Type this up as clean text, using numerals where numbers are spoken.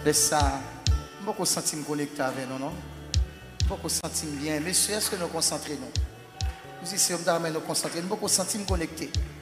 Laisse ça. Beaucoup senti me connecter avec nous, non? Beaucoup senti bien. Messieurs, est-ce que nous concentrons nous? Nous ici, on doit nous concentrer. Beaucoup senti me connecter.